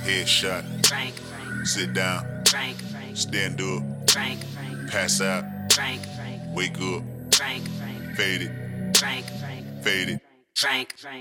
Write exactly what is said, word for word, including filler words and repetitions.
Headshot. Frank, Sit down. Frank, Stand up. Frank, Pass out. Frank, Wake up. Frank, Fade it. Frank, Fade it. Frank, Frank.